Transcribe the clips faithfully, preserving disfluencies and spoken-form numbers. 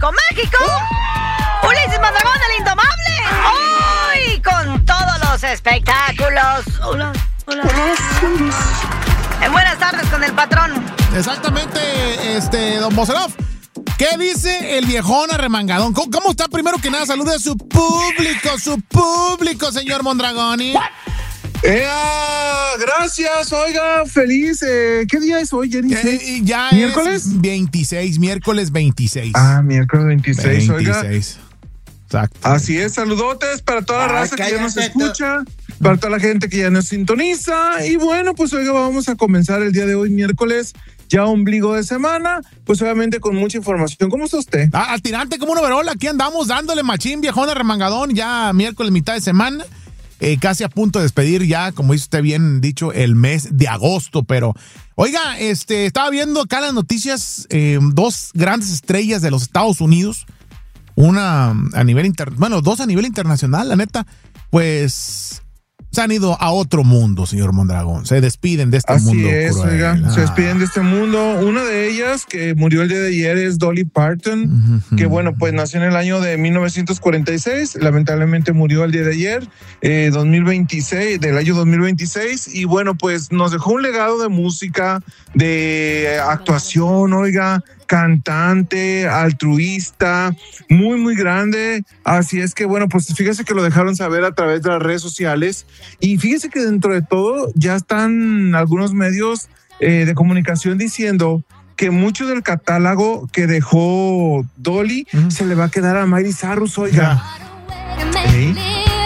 Acapulco, México. ¡Uh! Ulises Mondragón, el indomable. Hoy con todos los espectáculos. Hola, hola. En buenas tardes con el patrón. Exactamente, este, don Bocerov. ¿Qué dice el viejón arremangadón? ¿Cómo, ¿Cómo está? Primero que nada, salude a su público, su público, señor Mondragoni. Eh, gracias, oiga, feliz. Eh, ¿Qué día es hoy, Jenny? Eh, ya ¿Miércoles? Es veintiséis, miércoles veintiséis. Ah, miércoles veintiséis, oiga. veintiséis. Exacto. Así es, saludotes para toda la Ay, raza que ya nos cállate, escucha, para toda la gente que ya nos sintoniza. Y bueno, pues oiga, vamos a comenzar el día de hoy, miércoles, ya ombligo de semana, pues obviamente con mucha información. ¿Cómo está usted? Ah, al tirante como un overol, aquí andamos dándole machín, viejón arremangadón, ya miércoles, mitad de semana. Eh, casi a punto de despedir ya, como dice usted bien dicho, el mes de agosto, pero oiga, este, estaba viendo acá las noticias, eh, dos grandes estrellas de los Estados Unidos, una a nivel inter, bueno, dos a nivel internacional, la neta, pues se han ido a otro mundo, señor Mondragón. Se despiden de este Así mundo. Así es, cruel. oiga, Ah. se despiden de este mundo. Una de ellas que murió el día de ayer es Dolly Parton, Uh-huh. que bueno, pues nació en el año de mil novecientos cuarenta y seis, lamentablemente murió el día de ayer, eh, dos mil veintiséis, del año dos mil veintiséis, y bueno, pues nos dejó un legado de música, de actuación, oiga, cantante, altruista, muy, muy grande. Así es que, bueno, pues fíjese que lo dejaron saber a través de las redes sociales. Y fíjese que dentro de todo ya están algunos medios eh, de comunicación diciendo que mucho del catálogo que dejó Dolly uh-huh. se le va a quedar a Miley Cyrus, oiga. ¿Sí?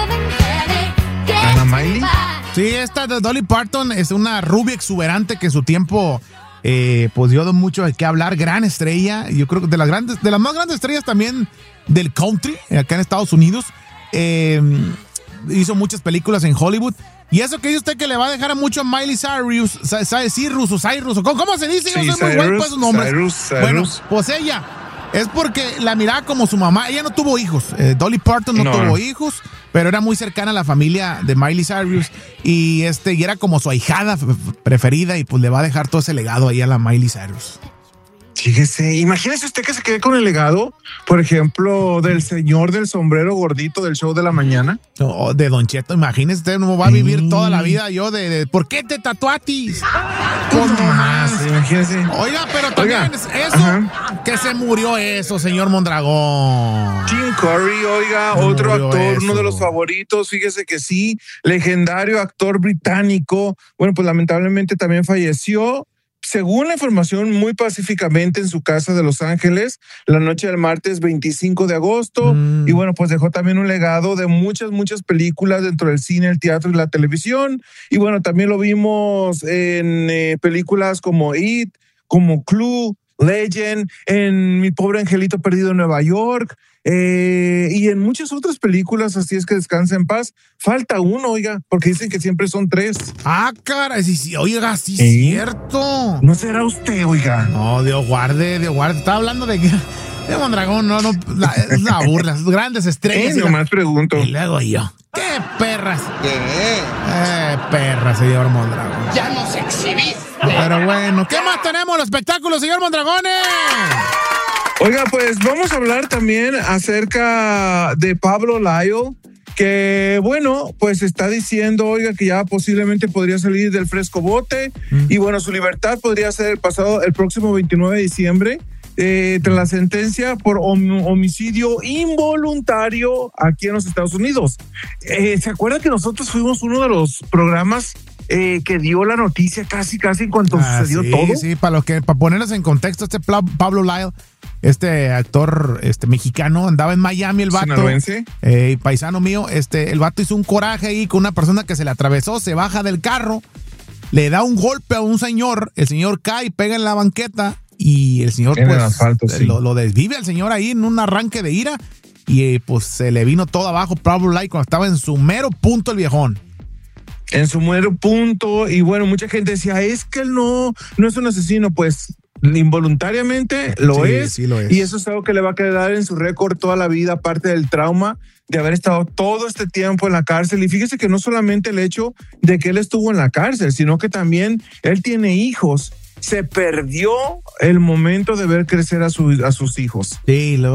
¿Ana Miley? Sí, esta de Dolly Parton es una rubia exuberante que en su tiempo eh, pues dio mucho de qué hablar, gran estrella, yo creo que de las grandes, de las más grandes estrellas también del country acá en Estados Unidos. Eh, hizo muchas películas en Hollywood. Y eso que dice usted que le va a dejar a mucho a Miley Cyrus, Cyrus o Cyrus, ¿cómo, ¿cómo se dice? Sí, Yo soy muy bueno para esos nombres. Cyrus, Cyrus. Bueno, pues ella es porque la miraba como su mamá. Ella no tuvo hijos. Eh, Dolly Parton no, no tuvo hijos, pero era muy cercana a la familia de Miley Cyrus y este y era como su ahijada preferida y pues le va a dejar todo ese legado ahí a la Miley Cyrus. Fíjese, imagínese usted que se quede con el legado, por ejemplo, del señor del sombrero gordito del show de la mañana. No, de Don Cheto, imagínese usted, no va a vivir sí. toda la vida yo de, de ¿por qué te tatuatis? Pues no más, imagínese. Oiga, pero también oiga, eso, ajá. que se murió eso, señor Mondragón. Tim Curry, oiga, se otro actor, eso. uno de los favoritos, fíjese que sí, legendario actor británico, bueno, pues lamentablemente también falleció. Según la información, muy pacíficamente en su casa de Los Ángeles, la noche del martes veinticinco de agosto. Mm. Y bueno, pues dejó también un legado de muchas, muchas películas dentro del cine, el teatro y la televisión. Y bueno, también lo vimos en eh, películas como It, como Clue, Legend, en Mi Pobre Angelito Perdido en Nueva York. Eh, y en muchas otras películas, así es que descansa en paz. Falta uno, oiga, porque dicen que siempre son tres. Ah, caray, sí, sí, oiga, sí es ¿Eh? cierto. ¿No será usted, oiga? No, Dios guarde, Dios guarde. Estaba hablando de que de Mondragón, no, no, la, es la burla, las grandes estrellas. Eh, nomás pregunto. Y luego yo, ¡qué perras! ¿Qué? Eh, perras, señor Mondragón. Ya nos exhibiste. Pero bueno, ¿qué más tenemos en los espectáculos, señor Mondragón? Oiga, pues vamos a hablar también acerca de Pablo Lyle, que bueno, pues está diciendo, oiga, que ya posiblemente podría salir del fresco bote mm. y bueno, su libertad podría ser el pasado, el próximo veintinueve de diciembre, eh, tras la sentencia por hom- homicidio involuntario aquí en los Estados Unidos. Eh, ¿Se acuerda que nosotros fuimos uno de los programas Eh, que dio la noticia casi, casi en cuanto ah, sucedió sí, todo? Sí, para los que, para ponerlos en contexto, este Pablo Lyle, este actor este mexicano, andaba en Miami el vato, eh, paisano mío, este, el vato hizo un coraje ahí con una persona que se le atravesó, se baja del carro, le da un golpe a un señor, el señor cae, pega en la banqueta y el señor en pues el asfalto, sí. lo, lo desvive al señor ahí en un arranque de ira y eh, pues se le vino todo abajo Pablo Lyle cuando estaba en su mero punto el viejón. En su mero punto, y bueno, mucha gente decía, es que él no, no es un asesino, pues involuntariamente lo, sí, es, sí lo es, y eso es algo que le va a quedar en su récord toda la vida, aparte del trauma de haber estado todo este tiempo en la cárcel. Y fíjese que no solamente el hecho de que él estuvo en la cárcel, sino que también él tiene hijos. Se perdió el momento de ver crecer a, su, a sus hijos. Sí, lo